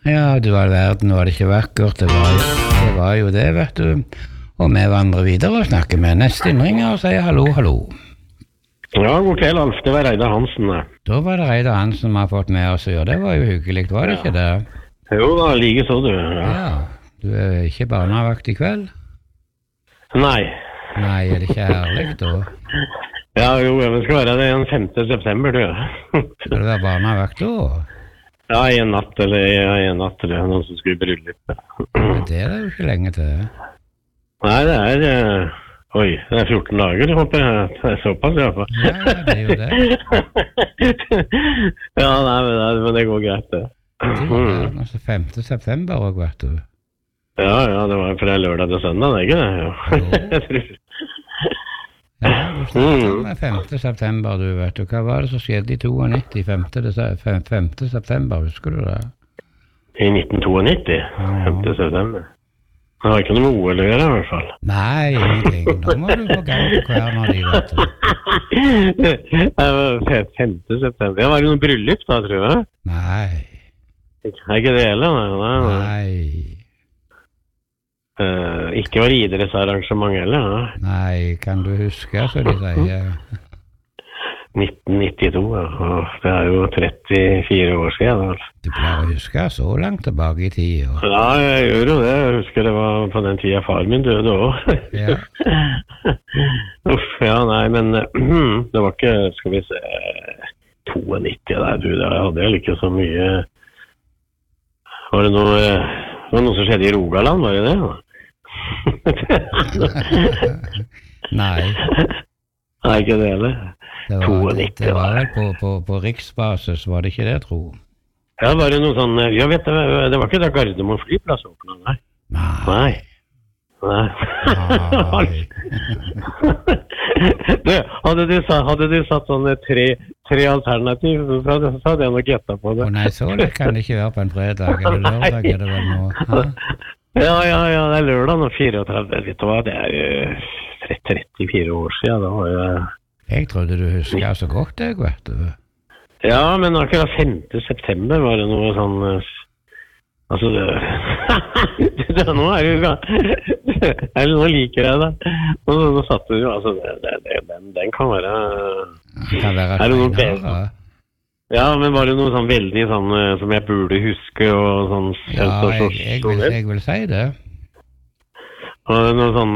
Ja, du all verden, var det ikke vakkert. Det var jo det, vet du. Og vi vandrer videre og snakker med neste innringer og sier hallo, hallo. Ja, god kveld, Alf. Det var Reidar Hansen. Da var det Reidar Hansen vi har fått med oss å gjøre. Det var jo hyggelig, var det ikke det? Jo da, like så du. Ja, du er ikke barnevakt i kveld? Nei. Nei, er det ikke herlig da? Ja, jo, det skal være det den 5. september, du. Skal det være barnevakt da? Ja, en natt eller noen som skulle i bryllup. Det er jo ikke lenge til. Nei, det er 14 dager, håper jeg. Det er såpass, i hvert fall. Ja, det er jo det. Ja, nei, men det går greit, det. Det var altså 5. september også, vet du. Ja, det var fra lørdag til søndag, det er ikke det? Jo. Ja, du snakker med 5. september, du vet du. Hva var det som skjedde i 92, 5. september, husker du det? I 1992, 5. september. Det var ikke noe med OL å gjøre, i hvert fall. Nei, ingenting. Nå må du få gang på kverna di, vet du. Det var 5. september. Det var jo noen bryllup da, tror jeg. Nei. Er ikke det heller? Nei. Ikke var idrettsarrangement heller, ja. Nei, kan du huske, så de sier? 1992, ja. Det er jo 34 år siden. Altså. Du pleier å huske så langt tilbake i tiden. Ja, jeg gjør jo det. Jeg husker det var på den tiden far min døde også. Ja. Uff, ja, nei, men det var ikke, skal vi se, 92 der, du. Det hadde jeg ikke så mye. Var det noe som skjedde i Rogaland, var det det? Nei. Nei, ikke det heller. Det var vel på riksbasis, var det ikke det, tro? Ja, var det noe sånn, jeg vet det var ikke da Gardermoen flyplass åpnet, nei. Nei. Du, hadde du satt sånne tre alternativ, så hadde jeg nok gjettet på det. Nei, så det kan det ikke være på en fredag, eller lørdag, er det vel nå? Ja, det er lørdag nå, 34, vet du hva, det er jo 34 år siden, da var jeg... Jeg trodde du husker så godt, jeg, vet du. Ja, men akkurat 5. september var det noe sånn... Altså, nå er det jo nå liker jeg det. Nå satt du jo, altså, den kan være... Kan være senere. Ja, men var det noe sånn veldig sånn, som jeg burde huske, og sånn... Ja, jeg vil si det. Og noe sånn...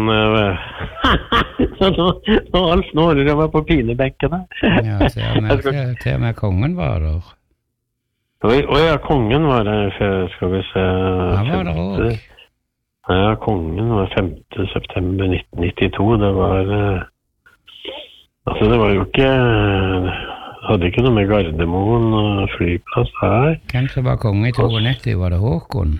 Nå holder jeg meg på pinebenken her. Ja, til og med kongen var der. Ja, kongen var der, skal vi se... Han var der også. Ja, kongen var 5. september 1992, det var... Altså, det var jo ikke... Hadde ikke noe med Gardermoen og flyplass her. Hvem som var konge i 92, var det Håkon?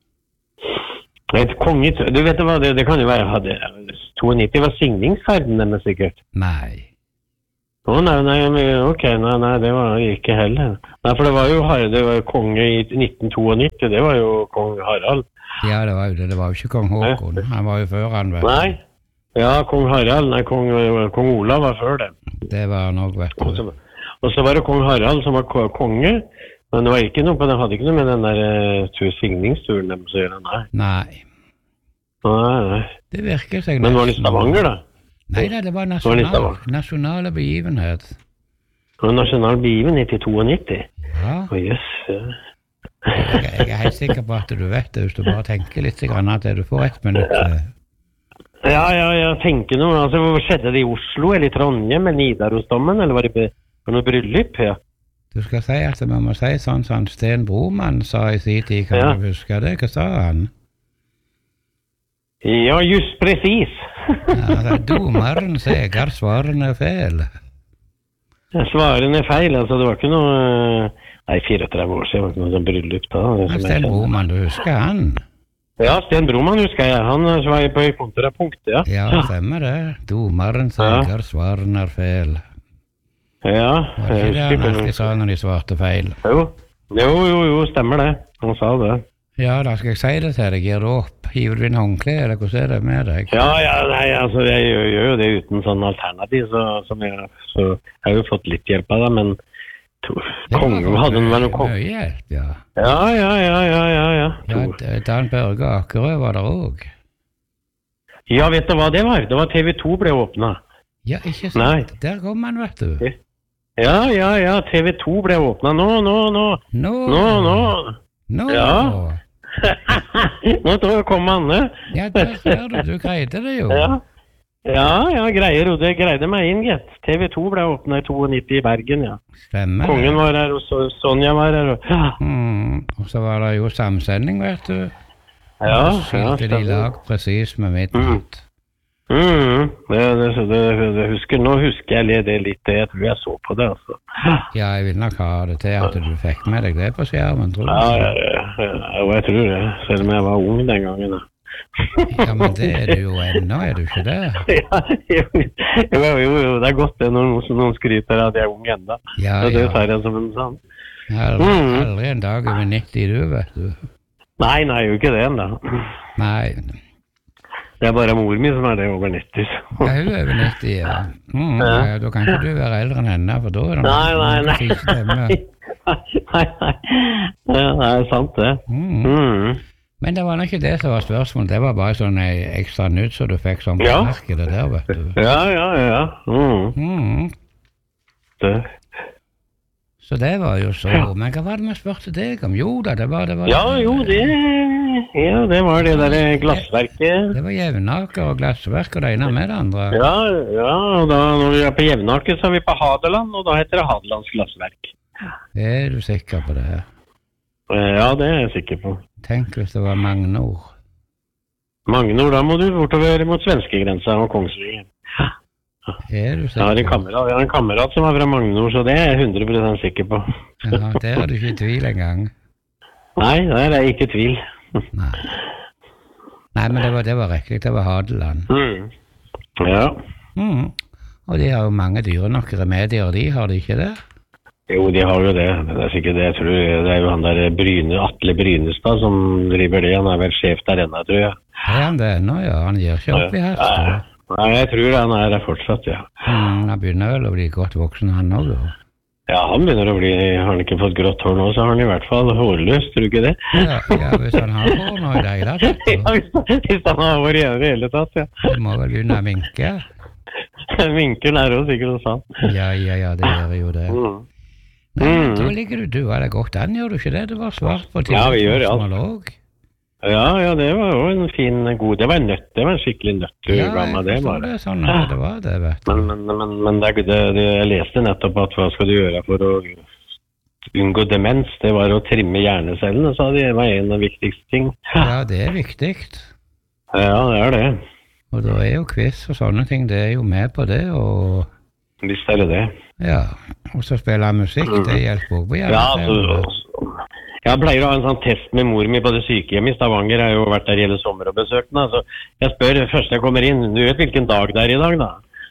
Konge, du vet hva, det kan jo være... 92 var signingsferden, men sikkert. Nei. Nei, ok, nei, det var ikke heller. Nei, for det var jo konge i 1992, det var jo kong Harald. Ja, det var jo ikke kong Håkon, han var jo før han, vet du. Nei, ja, kong Harald, nei, kong Olav var før det. Det var nok, vet du. Og så var det kong Harald som var konge, men det var ikke noe, det hadde ikke noe med den der signingsturen deres å gjøre, nei. Nei. Det virker seg nesten. Men var det Stavanger da? Nei, det var nasjonale begivenhet. Det var nasjonal begivenhet i 92? Ja. Yes, ja. Jeg er helt sikker på at du vet det, hvis du bare tenker litt grann at du får 1 minutt. Ja, jeg tenker noe. Altså, hva skjedde det i Oslo, eller i Trondheim, med Nidarosdommen, eller var det noe bryllup? Ja. Du skal si at man må si sånn som Sten Broman sa i sin tid, kan du huske det? Hva sa han? Ja, just precis. Ja, domaren seger, svarene er feil. Ja, svarene er feil, altså det var ikke noe... Nei, 34 år siden var det ikke noe sånn bryllup da. Sten Broman, du husker han? Ja, Sten Broman husker jeg. Han var på kontrapunkt, ja. Ja, stemmer det. Domaren seger, svarene er feil. Ja, var ikke det han alltid sa når de svarte feil? Jo, stemmer det. Han sa det. Ja, da skal jeg si det til deg. Gir du opp? Hiver du inn håndkle, eller hvordan er det med deg? Ja, nei, altså jeg gjør jo det uten sånn alternativ, så jeg har jo fått litt hjelp av det, men Kongen hadde den vel noen kongen. Mye hjelp, ja. Ja. Ja, Dan Børge Akerø var der også. Ja, vet du hva det var? Det var TV2 ble åpnet. Ja, ikke sant. Nei. Der kom han, vet du. Ja, TV2 ble åpnet. Nå. Ja. Nå kom han, ne? Ja, der ser du greide det jo. Ja, greide meg inn, gitt. TV2 ble åpnet i 92 i Bergen, ja. Stemmer. Kongen var her, og Sonja var her, og... Og så var det jo samsending, vet du. Ja, skilte de lag precis med midnatt. Nå husker jeg det litt, jeg tror jeg så på det, altså. Ja, jeg vil nok ha det til at du fikk med deg det på skjermen, tror du? Ja, jeg tror det, selv om jeg var ung den gangen, da. Ja, men det er du jo ennå, er du ikke det? Jo, det er godt det når noen skryter at jeg er ung enda. Ja. Det tar jeg som en sånn. Aldri en dag over 90 du, vet du. Nei, jo ikke det enda. Nei. Det er bare mor min som er det over 90. Ja, hun er over 90, ja. Ja. Da kan ikke du være eldre enn henne, for da er det Nei. Det er sant det. Men det var nok ikke det som var spørsmålet, det var bare sånn ekstra nytt så du fikk sånn på markedet der, vet du. Ja. Så det var jo så, men hva var det vi spørte deg om? Jo da, det var det var det der glassverket. Det var Jevnaker og glassverk og det ene med det andre. Ja, og da når vi er på Jevnaker så er vi på Hadeland, og da heter det Hadelands glassverk. Er du sikker på det? Ja, det er jeg sikker på. Tenk hvis det var Magnor. Magnor, da må du bortover mot svenskegrensa og Kongsvinger. Er du sikker? Jeg har en kamerat som er fra Magnor, så det er jeg 100% sikker på. Ja, der er du ikke i tvil engang. Nei, der er jeg ikke i tvil. Nei, men det var riktig, det var Hadeland. Ja. Og de har jo mange dyrenokere medier, de har de ikke det? Jo, de har jo det. Det er sikkert det. Jeg tror det er jo han der Atle Brynestad som driver det. Han er vel sjef der ennå, tror jeg. Er han det ennå, ja? Han gir ikke opp i herst. Nei, jeg tror han er der fortsatt, ja. Han begynner vel å bli godt voksen, han også. Ja, han begynner å bli, har han ikke fått grått hår nå, så har han i hvert fall hårløst, tror du ikke det? Ja, hvis han har hår nå i dag, da. Ja, hvis han har hår igjen i hele tatt, ja. Det må vel begynne å minke. Minken er jo sikkert noe sant. Ja, det gjør jo det. Nei, da ligger du av det godt an, gjør du ikke det? Det var svart på til. Ja, vi gjør det, Ja, det var jo en fin, god, det var en nøtt, det var en skikkelig nøtt. Ja, jeg forstår det sånn at det var det, vet du. Men jeg leste nettopp at hva skal du gjøre for å unngå demens? Det var å trimme hjernecellene, sa de, det var en av de viktigste ting. Ja, det er viktig. Ja, det er det. Og da er jo quiz og sånne ting, det er jo med på det, og... Visst er det. Ja, og så spille musikk, det hjelper også på hjernecellene. Ja, jeg pleier å ha en sånn test med mor mi på det sykehjemmet i Stavanger. Jeg har jo vært der hele sommer og besøkt den. Altså, jeg spør først jeg kommer inn, du vet hvilken dag det er i dag da?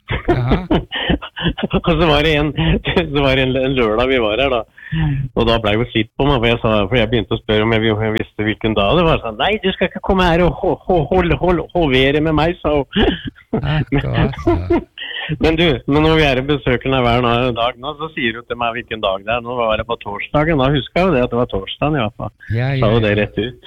Og så var det en lørdag vi var her da. Og da ble jeg jo slitt på meg, for jeg begynte å spørre om jeg visste hvilken dag det var. Sånn, nei, du skal ikke komme her og hovere med meg, sa hun. Men når vi er i besøkende hver dag nå, så sier du til meg hvilken dag det er. Nå var det på torsdagen, da husker jeg jo det at det var torsdagen i hvert fall. Sa jo det rett ut.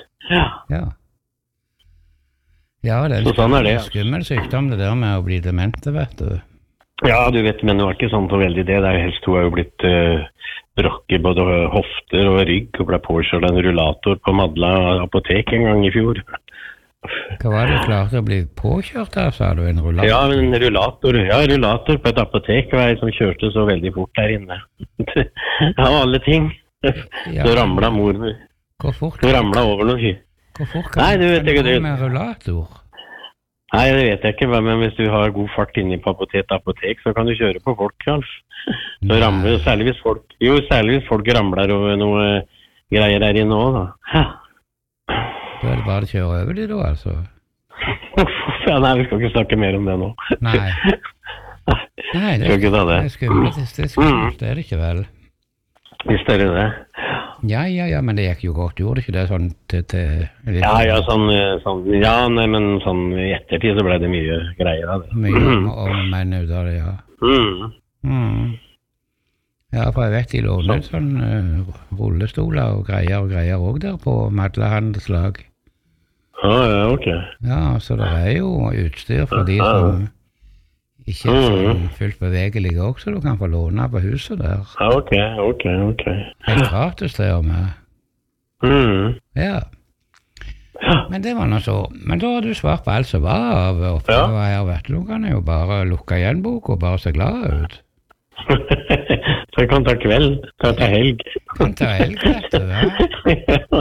Ja, det er en skummel sykdom det der med å bli demente, vet du. Ja, du vet, men det var ikke sånn så veldig det. Det er helst hun er jo blitt brokket både hofter og rygg og ble påkjørt en rullator på Madla apotek en gang i fjor. Hva var det du klarte å bli påkjørt der, sa du? En rullator? Ja, en rullator på et apotek som kjørte så veldig fort der inne. Av alle ting. Så ramlet mor mi. Hvor fort? Så ramlet over noe. Hvor fort kan du gå med en rullator? Nei, det vet jeg ikke, men hvis du har god fart inne på apotek, så kan du kjøre på folk, kanskje. Så ramler, særlig hvis folk ramler over noe greier der inne også, da. Da er det bare å kjøre over de da, altså. Nei, vi skal ikke snakke mer om det nå. Nei, det er skummelt, det er det ikke vel. Visst er det det. Ja, men det gikk jo godt, gjorde det ikke det sånn til Ja, sånn i ettertid så ble det mye greier av det. Mye men ut av det, ja. Ja, for jeg vet de låner ut sånn rullestoler og greier også der på Madlahandelslag. Ja, ok. Ja, så det er jo utstyr for de som ikke er sånn fullt bevegelige også, så du kan få låne på huset der. Ja, ok. Helt gratis det og med. Ja. Men det var noe så. Men da har du svart på alt som var av oppgaver her, vet du. Du kan jo bare lukke igjen bok og bare se glad ut. Så jeg kan ta kveld, ta helg. Kan ta helg, vet du, ja.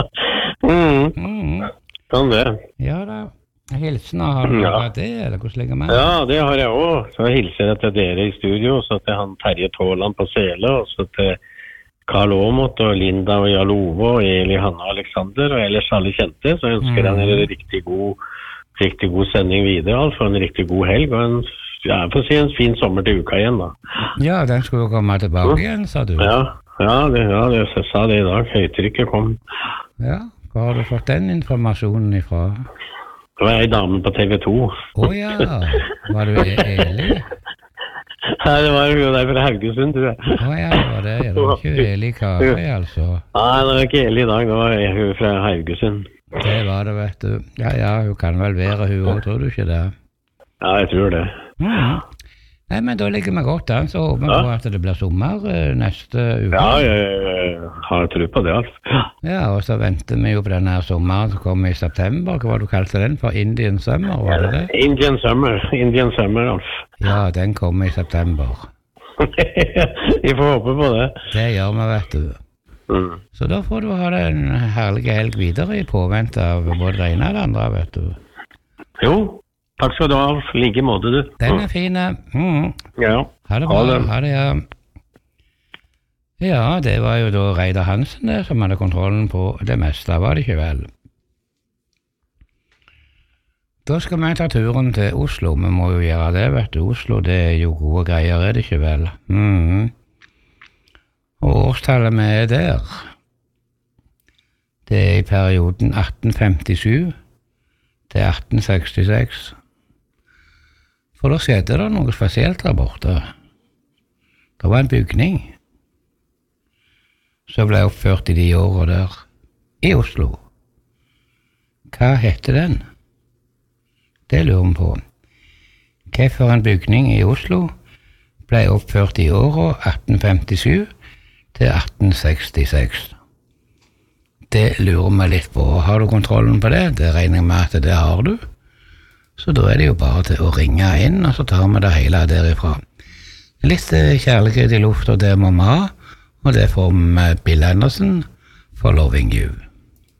Kan det. Ja da. Hilsen har du hatt det, eller hvordan ligger man? Ja, det har jeg også. Så hilser jeg til dere i studio, så til han Terje Tåland på Sele, og så til Karl Åmot og Linda og Jalove og Eli, Hanna og Alexander, og ellers alle kjente, så ønsker jeg en riktig god sending videre, altså en riktig god helg, og jeg får si en fin sommer til uka igjen da. Ja, den skulle jo komme tilbake igjen, sa du. Ja, jeg sa det i dag, høytrykket kom. Ja, hva har du fått den informasjonen ifra? Det var en dame på TV 2. Ja, var du Eli? Nei, det var jo der fra Haugesund, tror jeg. Ja, det var det. Det var ikke Eli Kari, altså. Nei, det var ikke Eli i dag, det var hun fra Haugesund. Det var det, vet du. Ja, hun kan vel være hun også, tror du ikke det? Ja, jeg tror det. Nei, men da ligger vi godt an, så håper vi på at det blir sommer neste uke. Ja, jeg har tro på det, altså. Ja, og så venter vi jo på denne sommeren som kommer i september. Hva var det du kalte den for? Indian Summer, var det det? Indian Summer, altså. Ja, den kommer i september. Vi får håpe på det. Det gjør vi, vet du. Så da får du ha det en herlig helg videre i påvente av både det ene og det andre, vet du. Jo. Takk skal du ha, like måte du. Den er fine. Ja. Ha det bra, ha det, ja. Ja, det var jo da Reidar Hansen det, som hadde kontrollen på det meste, var det ikke vel? Da skal vi ta turen til Oslo, vi må jo gjøre det, vet du. Oslo, det er jo gode greier, er det ikke vel? Og årstallet vi er der, det er i perioden 1857 til 1866. For da skjedde det noe spesielt der borte. Det var en bygning som ble oppført i de årene der, i Oslo. Hva hette den? Det lurer vi på. Hvorfor en bygning i Oslo ble oppført i årene 1857 til 1866? Det lurer vi litt på. Har du kontrollen på det? Det regner jeg med at det har du. Så da er det jo bare til å ringe inn, og så tar vi det hele derifra. Litt kjærlighet i lufta, det må vi ha, og det får vi med Bill Anderson for Loving You.